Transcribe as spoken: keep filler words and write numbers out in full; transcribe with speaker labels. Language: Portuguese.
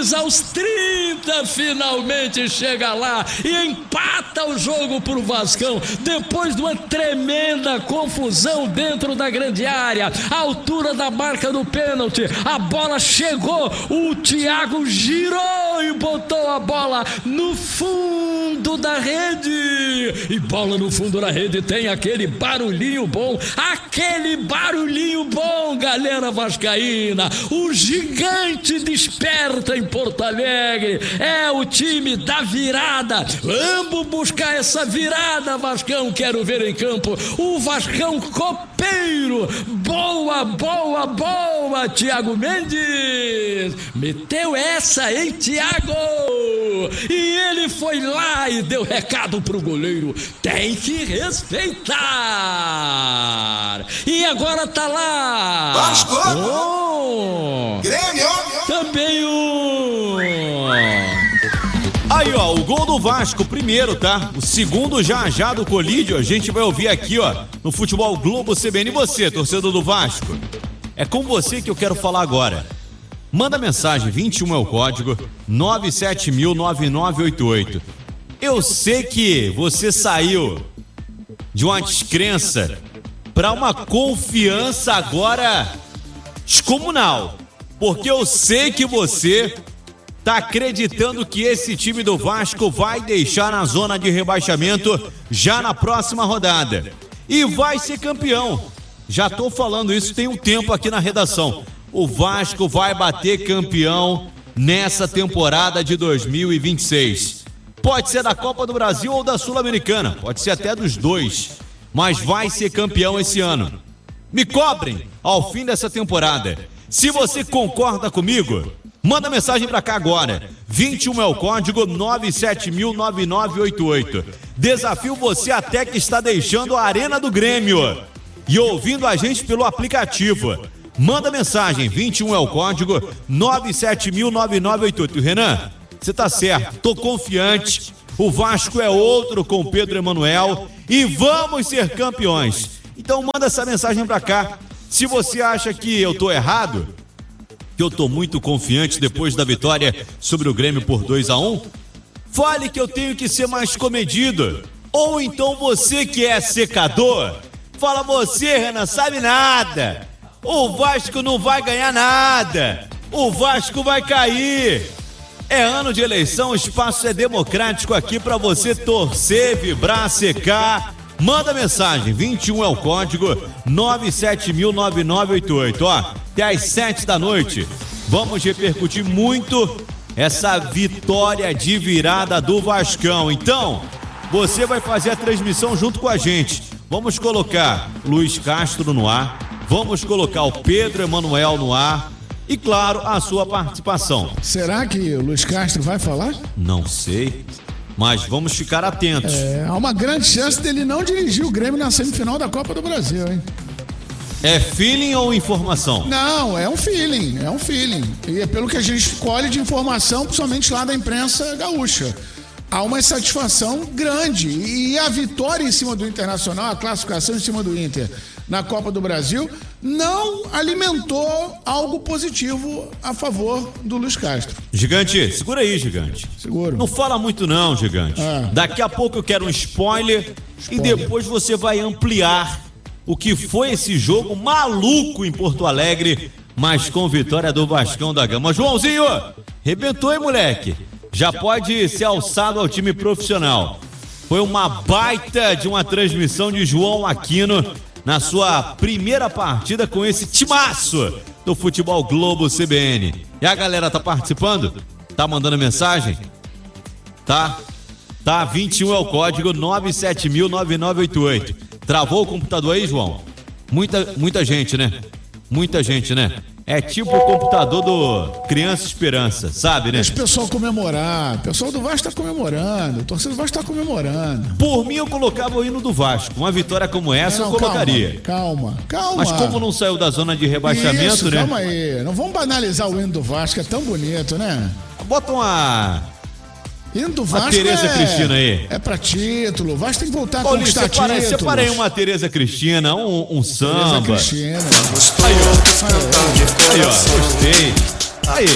Speaker 1: Mas aos trinta finalmente chega lá e empata o jogo pro Vascão, depois de uma tremenda confusão dentro da grande área, à altura da marca do pênalti. A bola chegou, o Thiago girou e botou a bola no fundo da rede. E bola no fundo da rede tem aquele barulhinho bom, aquele barulhinho bom, galera vascaína. O gigante desperta em Porto Alegre. É o time da virada. Vamos buscar essa virada, Vascão. Quero ver em campo o Vascão copeiro. Boa, boa, boa, Thiago Mendes. Meteu essa, hein, Thiago? E ele foi lá e deu recado pro goleiro. Tem que respeitar. E agora tá lá.
Speaker 2: Vasco!
Speaker 1: Oh,
Speaker 2: Grêmio!
Speaker 1: também o...
Speaker 3: Aí, ó, o gol do Vasco, primeiro, tá? O segundo já já do Colídio, a gente vai ouvir aqui, ó, no Futebol Globo C B N. E você, torcedor do Vasco? É com você que eu quero falar agora. Manda mensagem, vinte e um é o código, nove sete mil, nove nove oito oito. Eu sei que você saiu de uma descrença para uma confiança agora descomunal, porque eu sei que você tá acreditando que esse time do Vasco vai deixar na zona de rebaixamento já na próxima rodada e vai ser campeão. Já tô falando isso tem um tempo aqui na redação. O Vasco vai bater campeão nessa temporada de dois mil e vinte e seis. Pode ser da Copa do Brasil ou da Sul-Americana, pode ser até dos dois, mas vai ser campeão esse ano. Me cobrem ao fim dessa temporada. Se você concorda comigo, manda mensagem pra cá agora. vinte e um é o código, nove sete mil, nove nove oito oito. Desafio você até que está deixando a Arena do Grêmio e ouvindo a gente pelo aplicativo. Manda mensagem, vinte e um é o código, nove sete mil, nove nove oito oito. Renan, você tá certo, tô confiante. O Vasco é outro com Pedro Emanuel e vamos ser campeões. Então manda essa mensagem pra cá. Se você acha que eu tô errado, que eu tô muito confiante depois da vitória sobre o Grêmio por dois a um, fale que eu tenho que ser mais comedido. Ou então você que é secador, fala: você, Renan, sabe nada. O Vasco não vai ganhar nada. O Vasco vai cair. É ano de eleição, o espaço é democrático aqui para você torcer, vibrar, secar. Manda mensagem, vinte e um é o código, nove sete mil, nove nove oito oito. Ó, até às sete da noite, vamos repercutir muito essa vitória de virada do Vascão. Então, você vai fazer a transmissão junto com a gente. Vamos colocar Luiz Castro no ar, vamos colocar o Pedro Emanuel no ar e, claro, a sua participação.
Speaker 4: Será que o Luiz Castro vai falar?
Speaker 3: Não sei, mas vamos ficar atentos.
Speaker 4: É, há uma grande chance dele não dirigir o Grêmio na semifinal da Copa do Brasil, hein?
Speaker 3: É feeling ou informação?
Speaker 4: Não, é um feeling, é um feeling. E é pelo que a gente colhe de informação, principalmente lá da imprensa gaúcha. Há uma insatisfação grande. E a vitória em cima do Internacional, a classificação em cima do Inter na Copa do Brasil, não alimentou algo positivo a favor do Luiz Castro.
Speaker 3: Gigante, segura aí, Gigante.
Speaker 4: Seguro.
Speaker 3: Não fala muito não, Gigante.
Speaker 4: Ah.
Speaker 3: Daqui a pouco eu quero um spoiler, spoiler e depois você vai ampliar o que foi esse jogo maluco em Porto Alegre, mas com vitória do Vascão da Gama. Joãozinho, rebentou, hein, moleque? Já pode ser alçado ao time profissional. Foi uma baita de uma transmissão de João Aquino na sua primeira partida com esse timaço do Futebol Globo C B N. E a galera tá participando? Tá mandando mensagem? Tá? Tá, vinte e um é o código, nove sete mil, nove nove oito oito. Travou o computador aí, João? Muita, muita gente, né? Muita gente, né? É tipo o computador do Criança Esperança, sabe, né?
Speaker 4: Deixa o pessoal comemorar. O pessoal do Vasco tá comemorando. O torcedor do Vasco tá comemorando.
Speaker 3: Por mim, eu colocava o hino do Vasco. Uma vitória como essa, não, eu colocaria.
Speaker 4: Calma, calma.
Speaker 3: Mas como não saiu da zona de rebaixamento,
Speaker 4: Isso,
Speaker 3: né?
Speaker 4: Calma aí. Não vamos banalizar o hino do Vasco, é tão bonito, né?
Speaker 3: Bota uma...
Speaker 4: Hino do Vasco.
Speaker 3: A Tereza é, Cristina aí.
Speaker 4: É pra título. O Vasco tem que voltar a
Speaker 3: Paulinho,
Speaker 4: conquistar
Speaker 3: separa,
Speaker 4: títulos.
Speaker 3: Separa aí uma Tereza Cristina, um, um samba.
Speaker 4: Tereza Cristina.
Speaker 3: Aí, ó. Aí, ó. Gostei. Aí.